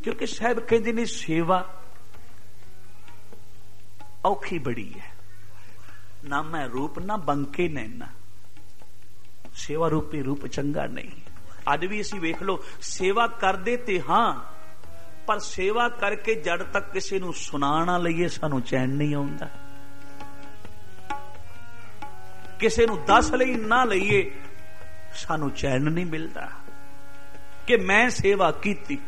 क्योंकि साहब कहते ने सेवा औखी बड़ी है, ना मैं रूप ना बंके नैना, सेवा रूपी रूप चंगा नहीं। अज भी असीं वेख लो सेवा करदे ते हां, पर सेवा करके जड़ तक किसी नूं सुना ना लईए सानू चैन नहीं आउंदा, किसी नूं दस लई ना लईए सानू चैन नहीं मिलता कि मैं सेवा कीती।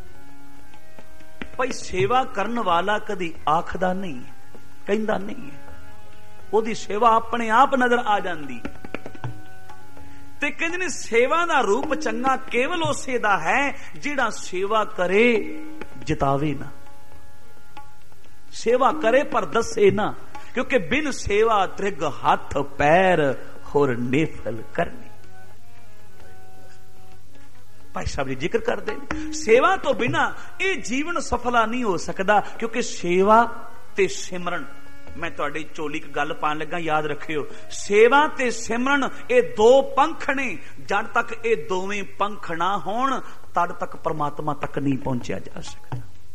भाई सेवा करन वाला कदी आखदा नहीं, कहंदा नहीं है, ओदी सेवा अपने आप नजर आ जांदी। ते कहंदे ने सेवा दा रूप चंगा केवल उसे दा है जिहड़ा सेवा करे जितावे ना, सेवा करे पर दसे ना, क्योंकि बिन सेवा त्रिग हाथ पैर होर नेफल करनी। भाई साहब जी जिक्र करते सेवा तो बिना ये जीवन सफला नहीं हो सकता, क्योंकि सेवा ते सिमरन, मैं तुहाडी झोली एक गल पान लगा याद रखियो, सेवा ते सिमरन ये दो पंख ने, जद तक ये दोवें पंख ना होण तद तक परमात्मा तक नहीं पहुंचा जा सकता।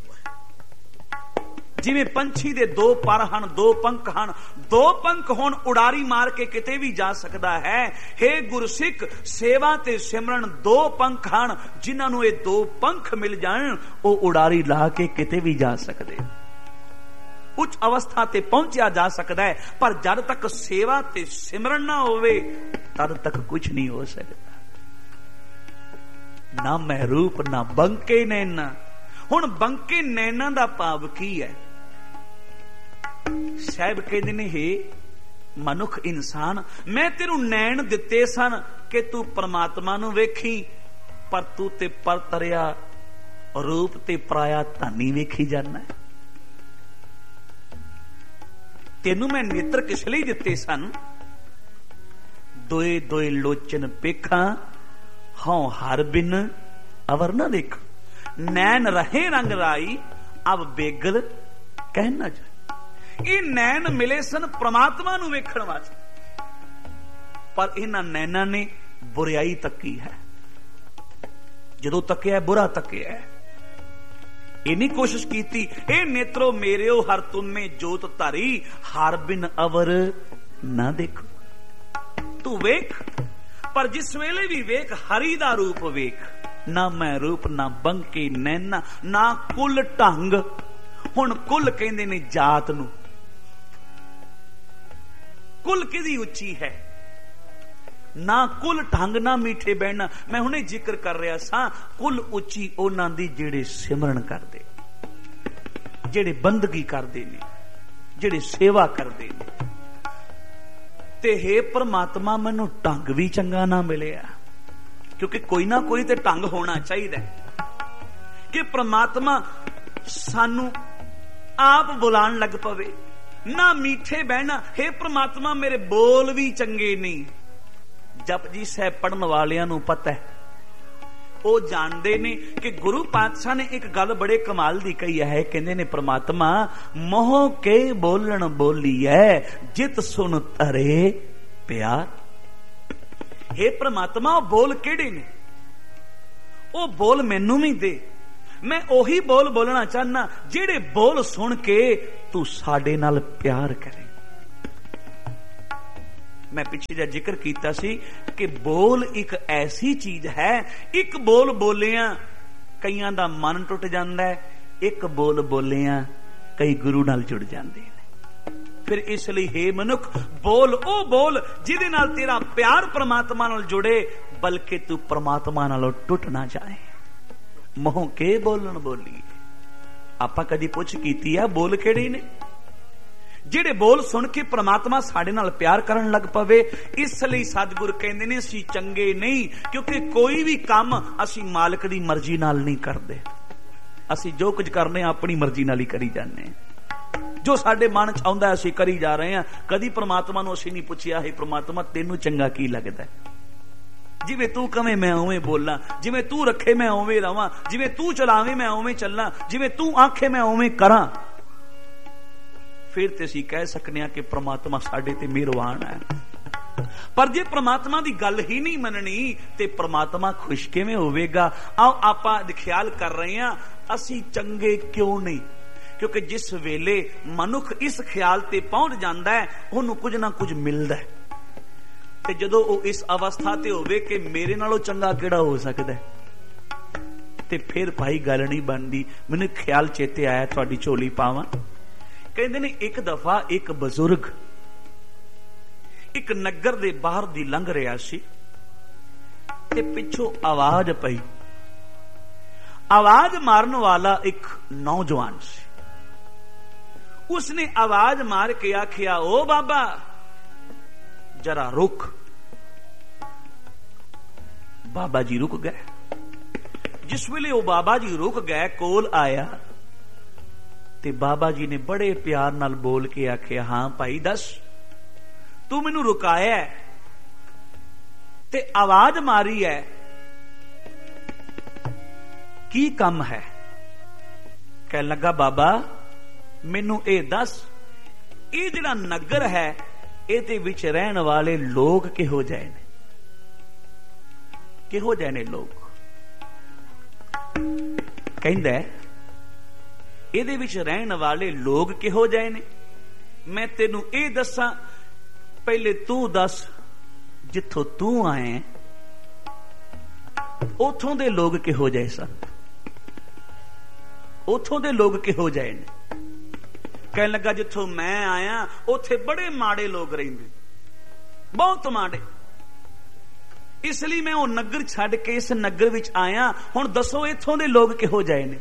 जिवें पंछी दे दो पर हन, दो पंख हन, दो पंख होण उड़ारी मार के किते भी जा सकता है। हे गुरसिख सेवा ते सिमरन दो पंख हन, जिन्हां नूं ये दो पंख मिल जाण वो उड़ारी ला के किते भी जा सकदे, उच्च अवस्था ते पहुंचा जा सकता है। पर जब तक सेवा ते सिमरन ना होवे तद तक कुछ नहीं हो सकता। ना मैं रूप ना बंके नैना। हुण बंके नैना दा भाव की है? साहब कहते ने हे मनुख इंसान, मैं तेनू नैन दिते सन कि तू परमात्मा नू वेखी, पर तू ते पर तरिया रूप ते पराया धानी वेखी जाना है। तेनू मैं नेत्र किस लई दिते सन? दोए दोए लोचन पेखा हौ हर बिन अवर न देख, नैन रहे रंग राई अब बेगल कहना जाए। ये नैन मिले सन परमात्मा नू वेखण वास्ते, पर इन्हां नैना ने बुराई तकी है, जदों तकिया बुरा तकिया है। इन्नी कोशिश की ए नेत्रो मेरेओ हर तुम में जोत धारी, हर बिन अवर ना देखो। तू वेख, पर जिस वेले भी वेख हरि दा रूप वेख, ना मैं रूप ना बंके नैना ना कुल ढंग। हुण कुल कहंदे ने जात नू, कुल किदी उच्ची है, ना कुल ढंग ना मीठे बहना। मैं हुणे जिक्र कर रहा सा कुल उच्ची उन्हां दी जेड़े सिमरन करदे, जेड़े बंदगी करदे ने, जेड़े सेवा करदे ने। ते हे परमात्मा मैनू ढंग भी चंगा ना मिलिया, क्योंकि कोई ना कोई ते ढंग होना चाहिए कि परमात्मा सानू आप बुलान लग पवे, ना मीठे बहना। हे परमात्मा मेरे बोल भी चंगे नहीं। जपजी साहब पढ़न वालियां नू पता है, वो जानते ने कि गुरु पातशाह ने एक गल बड़े कमाल दी कही है। कहंदे ने परमात्मा मोह के बोलण बोली है, जित सुन तरे प्यार। हे परमात्मा बोल केड़े ने? वो बोल मैनू भी दे, मैं ओही बोल बोलना चाहना जेड़े बोल सुन के तू साडे नाल प्यार करे। मैं पिछे जा जिक्र कीता सी कि बोल एक ऐसी चीज है, एक बोल बोलिया कईयां दा मन टुट जांदा है, एक बोल बोलिया कई गुरु नाल जुड़ जांदे ने। फिर इसलिए हे मनुख बोल ओ बोल जिहदे नाल तेरा प्यार परमात्मा नाल जुड़े, बल्कि तू परमात्मा नालों टुट ना जाए। मोह के बोलन बोली। आपां कदी पुछ कीती है बोल किहड़े ने? ਜਿਹੜੇ बोल सुन के परमात्मा साडे नाल प्यार करन लग पवे। इसलिए सतगुर कहंदे ने असीं चंगे नहीं, क्योंकि कोई भी काम असीं मालिक दी मर्जी नाल नहीं करदे। असीं जो कुछ करने अपनी मर्जी नाल ही करी जाने, जो साडे मन च आउंदा असीं करी जा रहे हैं। कदी परमात्मा नूं असीं नहीं पुछिया है परमात्मा तैनूं चंगा की लगदा है? जिवें तू कवे मैं उवें बोलां, जिवें तू रखे मैं उवें रवां, जिवें तू चलावे मैं उवें चलां, जिवें तू आखे मैं उवें करां। फिर ते असीं कह सकने कि परमात्मा साडे ते मेहरबान है। पर जे परमात्मा की गल ही नहीं मननी ते परमात्मा खुश किवें होवेगा। आओ आपां ख्याल कर रहे हैं असी चंगे क्यों नहीं, क्योंकि जिस वेले मनुख इस ख्याल ते पहुंच जाता है उन्होंने कुछ ना कुछ मिलता है। ते जदों वो इस अवस्था ते होवे कि मेरे नालों चंगा किहड़ा हो सकता है, ते फिर भाई गल नहीं बनती। मैनूं ख्याल चेते आया, तुहाडी झोली पावां। कहंदे ने एक दफा एक बजुर्ग एक नगर दे बाहर दी लंघ रहा सी ते पिछों आवाज पई। आवाज मारन वाला एक नौजवान सी। उसने आवाज मार के आखिया, ओ बाबा जरा रुक। बाबा जी रुक गए। जिस वेले वो बाबा जी रुक गए, कोल आया ते बाबा जी ने बड़े प्यार नाल बोल के आखिया, हां भाई दस, तू मैनू रुकाया है ते आवाज मारी है, की कम है? कह लगा बाबा मैनू ए दस, ये जिहड़ा नगर है इहदे विच रहन वाले लोग किहो जाए ने, किहो जाए ने लोग? कहंदा इहदे विच रहन वाले लोग किहो जाए ने? मैं तेनू ए दसां, पहले तू दस जिथों तू आए उथों दे लोग किहो जाए सन, उथों दे लोग किहो जाए ने? कहने लगा जिथों मैं आया उथे बड़े माड़े लोग रहिंदे, बहुत माड़े, इसलिए मैं वो नगर छड़ के इस नगर विच आया। हुण दसो इथों दे लोग किहो जाए ने?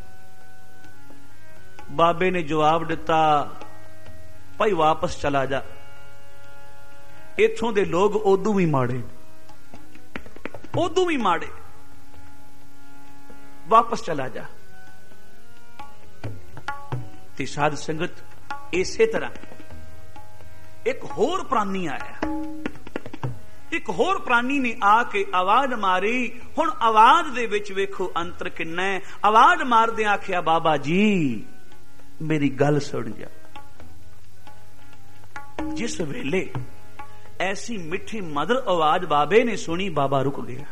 बाबे ने जवाब दिता, भाई वापस चला जा, इथों दे लोग उदों भी माड़े, उदों भी माड़े, वापस चला जा। ते साध संगत इसे तरह एक होर प्राणी आया, एक होर प्राणी ने आके आवाज मारी। हुण आवाज दे विच वेखो अंतर किन्ना है। आवाज मारदे आखिया, बाबा जी मेरी गल सुन जा। जिस वेले ऐसी मिठी मधुर आवाज बाबे ने सुनी, बाबा रुक गया।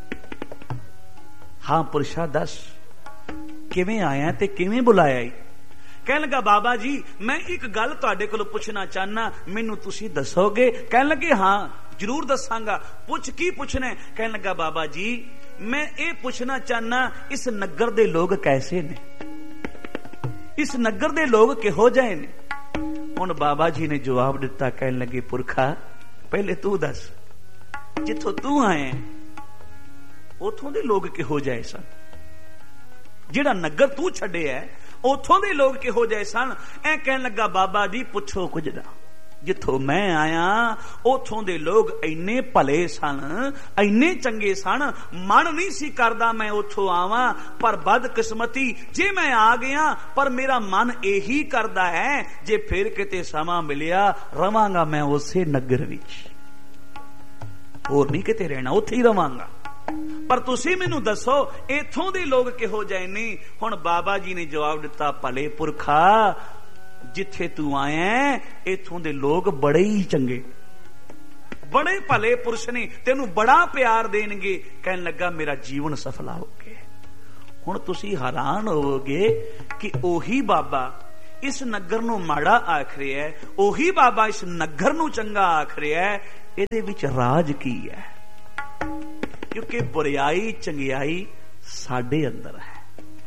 हां पुरुषा दस, किवें आया ते किवें बुलाया? कहने लगा बाबा जी मैं एक गल तुहाडे कोलों पुछना चाहना, मैनू तुसीं दसोगे? कहने लगे हां जरूर दसांगा, पुछ की पुछना है? कहने लगा बाबा जी मैं ये पूछना चाहना, इस नगर दे लोग कैसे ने, इस नगर दे लोग किहो जाए ने? हुण बाबा जी ने जवाब दिता, कहने लगे पुरखा पहले तू दस जिथों तू आए उथों दे लोग किहो जाए सन, जिहड़ा नगर तू छड्डे है उथों दे लोग किहो जाए सन? ऐ कहने लगा बाबा जी पुछो कुछ ना, जिथों मैं आया उथों दे लोग इन्ने भले सन, इन्ने चंगे सन, मन नहीं सी करदा मैं उथों आवां, पर बदकिस्मती जे मैं आ गया, पर मेरा मन यही करदा है जे फिर किते समा मिलिया रवांगा मैं उसे नगर विच, होर नहीं किते रहना, उत्थे ही रवांगा। पर तुसी मैनू दसो इथों दे लोग किहो जाए ने? हुण बाबा जी ने जवाब दिता, भले पुरखा जिथे तू आया इथों दे लोग बड़े ही चंगे, बड़े भले पुरुष ने, तेनू बड़ा प्यार देणगे। कहने लगा मेरा जीवन सफला हो गया। हुण तुसी हैरान होवोगे कि ओही बाबा इस नगर नू माड़ा आख रहा है, ओही बाबा इस नगर नू चंगा आख रहा है, इहदे विच राज की है? क्योंकि बुराई चंगियाई साडे अंदर है,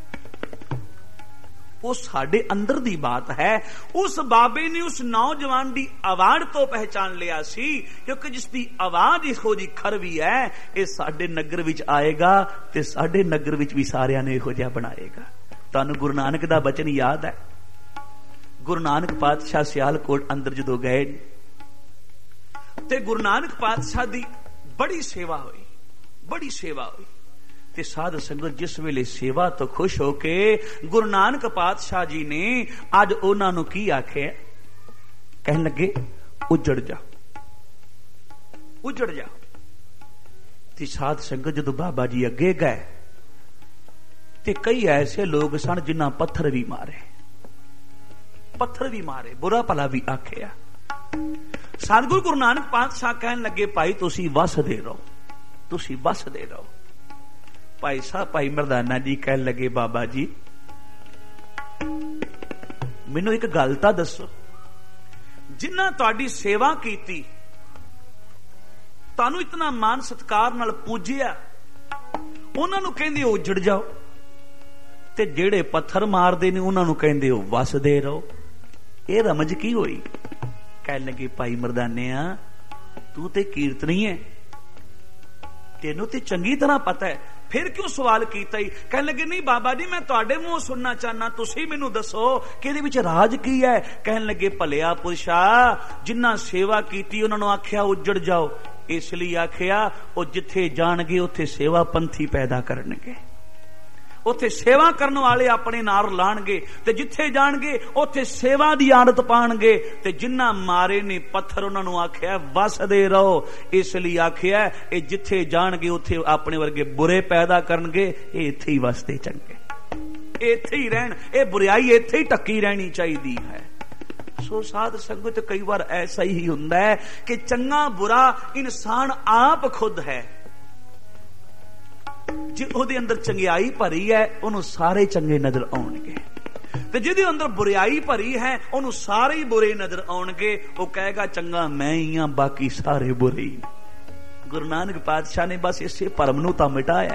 वो साडे अंदर दी बात है। उस बाबे ने उस नौजवान दी आवाज तो पहचान लिया सी, क्योंकि जिसकी आवाज इहो जी खरवी है, ये साडे नगर विच आएगा ते साडे नगर विच भी सारियां ने इहो जिहा बनाएगा। तुहानू गुरु नानक दा बचन याद है? गुरु नानक पातशाह सियालकोट अंदर जदों गए ते गुरु नानक पातशाह दी बड़ी सेवा हुई, बड़ी सेवा हुई। ते साध संगत जिस वेले सेवा तो खुश होके गुरु नानक पातशाह जी ने अज उन्हां नूं की आखे, कहन लगे उजड़ जा, उजड़ जा। ते साध संगत जदों बाबा जी अगे गए ते कई ऐसे लोग सन जिन्हां पत्थर भी मारे, पत्थर भी मारे, बुरा भला भी आखिया। सतगुरु गुरु नानक पातशाह कहन लगे भाई तुसी वसदे रहो, तुसी वसदे रहो। भाई साहब भाई मरदाना जी कहन लगे बाबा जी मैनू एक गल तां दसो, जिन्ना तुहाडी सेवा कीती, तुहानू इतना मान सत्कार नाल पूजिया, उन्हां नू कहंदे हो उजड़ जाओ, ते जेड़े पत्थर मारदे ने उन्हां नू कहंदे हो वसदे रहो। ये रमज की होई? कहन लगे भाई मरदानिया तू ते कीर्तनी है, तेनू ते चंगी तरह पता है, फिर क्यों सवाल कीता ही? कहन लगे नहीं बाबा जी मैं तुहाडे मुंह सुनना चाहना, तुसी मैनू दसो कि इहदे विच राज की है। कहन लगे भलिया पुरुषा जिन्ना सेवा कीती उन्हां नू आखिया उजड़ जाओ, इसलिए आखिया वो जिथे जाणगे उत्थे सेवा पंथी पैदा करनगे, उत्थे सेवा करने वाले अपने नार लाणगे, ते जिथे जाणगे उत्थे सेवा दी आदत पाणगे। ते जिन्ना मारे ने पत्थर उन्हां नू आखिया वसदे रहो, इसलिए आखिया ये जिथे जाणगे उत्थे अपने वर्गे बुरे पैदा करनगे, ये इत्थे ही वसदे चंगे, इत्थे ही रहन, ये बुराई इत्थे ही टकी रहनी चाहिदी है। सो साध संगत कई बार ऐसा ही हुंदा है कि चंगा बुरा इंसान आप खुद है, जे ਉਹਦੇ अंदर चंगियाई भरी है ਉਹਨੂੰ सारे चंगे नजर आउणगे, ते ਜਿਹਦੇ अंदर बुराई भरी है ਉਹਨੂੰ सारे ही बुरे नजर आउणगे। वो कहेगा चंगा मैं ही हां, बाकी सारे बुरे ही। गुरु नानक पातशाह ने बस इसे भरम नूं तां मिटाया।